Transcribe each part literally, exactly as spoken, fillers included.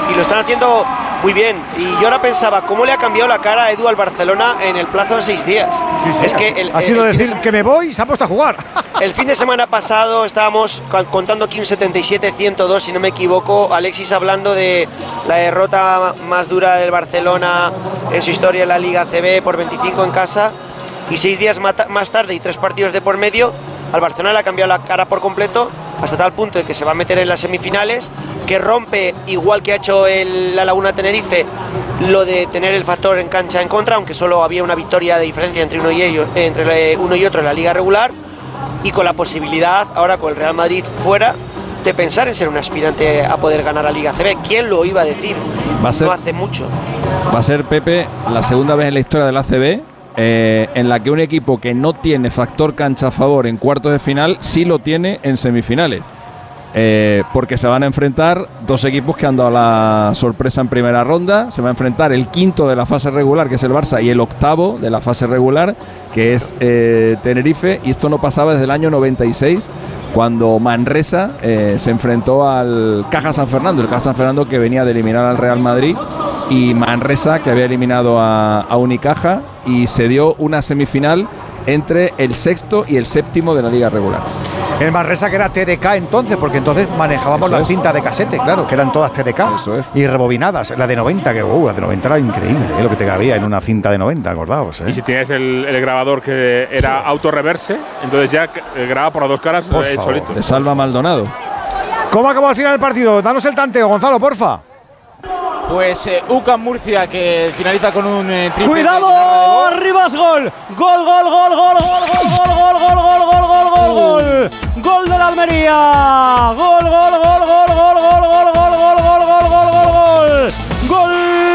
y lo están haciendo muy bien. Y yo ahora pensaba, ¿cómo le ha cambiado la cara a Edu al Barcelona en el plazo de seis días? Sí, sí, es que el, ha sido el, decir el, que me voy y se ha puesto a jugar. El fin de semana pasado estábamos contando aquí un setenta y siete a ciento dos, si no me equivoco, Alexis hablando de la derrota más dura del Barcelona en su historia en la Liga A C B por veinticinco en casa, y seis días más tarde y tres partidos de por medio, al Barcelona le ha cambiado la cara por completo, hasta tal punto de que se va a meter en las semifinales, que rompe, igual que ha hecho el, la Laguna Tenerife, lo de tener el factor en cancha en contra, aunque solo había una victoria de diferencia entre uno y, ellos, entre uno y otro en la Liga regular, y con la posibilidad, ahora con el Real Madrid fuera, de pensar en ser un aspirante a poder ganar la Liga A C B. ¿Quién lo iba a decir? Va a ser, no hace mucho. Va a ser, Pepe, la segunda vez en la historia del A C B eh, en la que un equipo que no tiene factor cancha a favor en cuartos de final sí lo tiene en semifinales. Eh, porque se van a enfrentar dos equipos que han dado la sorpresa en primera ronda. Se va a enfrentar el quinto de la fase regular, que es el Barça, y el octavo de la fase regular, que es eh, Tenerife. Y esto no pasaba desde el año noventa y seis, cuando Manresa eh, se enfrentó al Caja San Fernando, el Caja San Fernando que venía de eliminar al Real Madrid, y Manresa, que había eliminado a, a Unicaja, y se dio una semifinal entre el sexto y el séptimo de la liga regular. El Manresa, que era T D K entonces, porque entonces manejábamos las cintas de casete, claro, que eran todas T D K. Eso es. Y rebobinadas. La de noventa, que uh, la de noventa era increíble, ¿eh? Lo que te cabía en una cinta de noventa, acordaos. ¿eh? Y si tienes el, el grabador que era sí. autorreverse, entonces ya graba por las dos caras por eh, solito. De Salva Maldonado. ¿Cómo acabó al final del partido? Danos el tanteo, Gonzalo, porfa. Pues eh, U C A M Murcia, que finaliza con un eh, triple. ¡Cuidado! ¡Arribas gol! ¡Gol, gol, gol, gol, gol, gol, gol, gol, gol, gol, gol, gol, gol! ¡Gol de la Almería! ¡Gol, gol, gol, gol, gol, gol, gol, gol, gol, gol, gol, gol, gol! ¡Gol!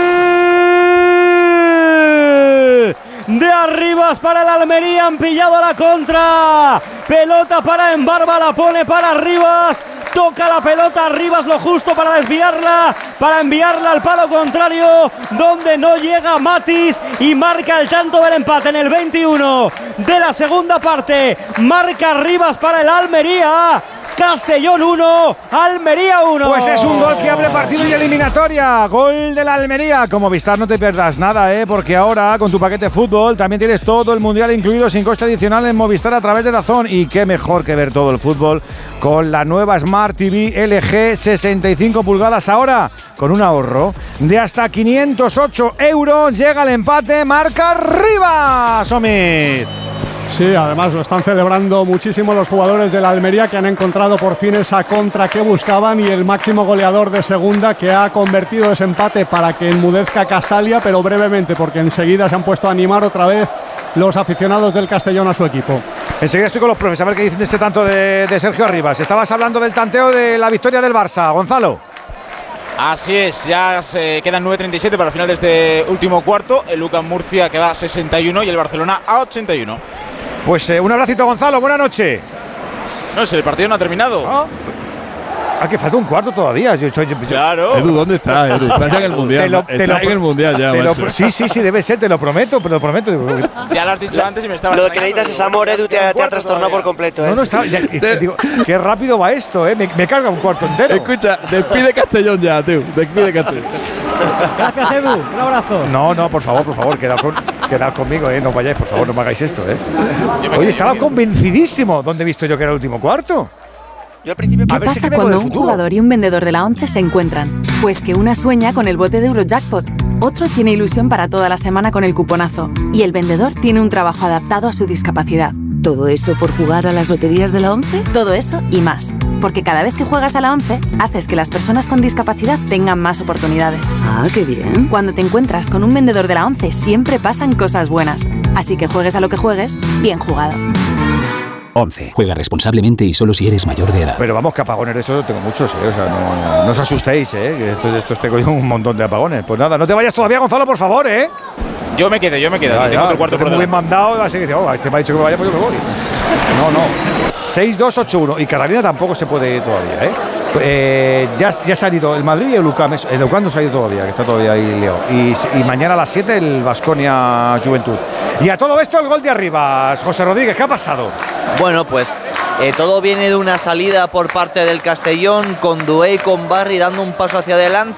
De Arribas para el Almería, han pillado la contra. Pelota para Embarba, la pone para Arribas. Toca la pelota, Arribas lo justo para desviarla, para enviarla al palo contrario, donde no llega Matis, y marca el tanto del empate en el veintiuno de la segunda parte. Marca Arribas para el Almería. Castellón uno, Almería uno. Pues es un gol que abre partido y eliminatoria. Gol de la Almería. Como Movistar no te pierdas nada, ¿eh? Porque ahora con tu paquete fútbol también tienes todo el mundial incluido sin coste adicional en Movistar a través de DAZN. Y qué mejor que ver todo el fútbol con la nueva Smart T V L G sesenta y cinco pulgadas. Ahora con un ahorro de hasta quinientos ocho euros. Llega el empate, marca Arribas, Omid. Sí, además lo están celebrando muchísimo los jugadores de la Almería, que han encontrado por fin esa contra que buscaban, y el máximo goleador de segunda, que ha convertido ese empate para que enmudezca Castalia, pero brevemente, porque enseguida se han puesto a animar otra vez los aficionados del Castellón a su equipo. Enseguida estoy con los profes, a ver qué dicen de este tanto de, de Sergio Arribas. Estabas hablando del tanteo de la victoria del Barça, Gonzalo. Así es, ya se quedan nueve treinta y siete para el final de este último cuarto. El U C A M Murcia, que va a sesenta y uno, y el Barcelona a ochenta y uno. Pues eh, un abracito, Gonzalo, buena noche. No sé, el partido no ha terminado. Ah, ah que falta un cuarto todavía. Yo estoy, yo, claro. Edu, ¿dónde estás? Edu, estás ya en el mundial. Te lo, te estás lo, en el mundial ya. Te lo, sí, sí, sí, debe ser, te lo prometo, pero lo prometo. Ya lo has dicho antes y me estaba. Lo que necesitas es amor, Edu, te, te ha trastornado por completo. ¿eh? No, no, está. Ya, te, digo, qué rápido va esto, ¿eh? Me, me carga un cuarto entero. Escucha, despide Castellón ya, tío. Despide Castellón. Gracias, Edu. Un abrazo. No, no, por favor, por favor, quedad, con, quedad conmigo, ¿eh? No vayáis, por favor, no me hagáis esto, ¿eh? Oye, estaba convencidísimo. ¿Dónde he visto yo que era el último cuarto? Yo al principio ¿Qué pasa si cuando un futuro? jugador y un vendedor de la ONCE se encuentran? Pues que una sueña con el bote de Eurojackpot, otro tiene ilusión para toda la semana con el cuponazo, y el vendedor tiene un trabajo adaptado a su discapacidad. ¿Todo eso por jugar a las loterías de la ONCE? Todo eso y más. Porque cada vez que juegas a la ONCE, haces que las personas con discapacidad tengan más oportunidades. Ah, qué bien. Cuando te encuentras con un vendedor de la ONCE, siempre pasan cosas buenas. Así que juegues a lo que juegues, bien jugado. once. Juega responsablemente y solo si eres mayor de edad. Pero vamos, que apagones de eso tengo muchos, ¿eh? O sea, no, no os asustéis, ¿eh? Que esto, esto tengo yo un montón de apagones. Pues nada, no te vayas todavía, Gonzalo, por favor, ¿eh? Yo me quedo, yo me quedo. Ya, tengo ya, otro cuarto por muy delante. bien mandado, así que dice, oh, este me ha dicho que me vaya, pues yo me voy. No, no. seis dos ocho uno. Y Catalina tampoco se puede ir todavía, ¿eh? Eh, ya, ya se han ido el Madrid y el U C A M. El U C A M no se ha ido todavía, que está todavía ahí liado. Y, y mañana a las siete el Baskonia Juventud. Y a todo esto el gol de Arribas. José Rodríguez, ¿qué ha pasado? Bueno, pues eh, todo viene de una salida por parte del Castellón, con Dué y con Barry dando un paso hacia adelante.